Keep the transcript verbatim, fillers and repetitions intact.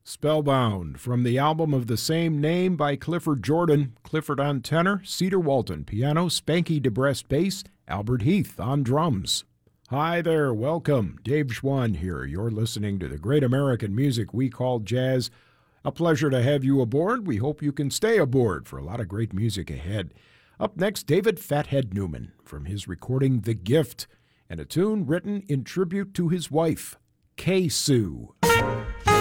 Spellbound, from the album of the same name by Clifford Jordan. Clifford on tenor, Cedar Walton piano, Spanky DeBrest bass, Albert Heath on drums. Hi there, welcome. Dave Schwann here. You're listening to the great American music we call jazz. A pleasure to have you aboard. We hope you can stay aboard for a lot of great music ahead. Up next, David Fathead Newman from his recording The Gift, and a tune written in tribute to his wife, Kay Sue.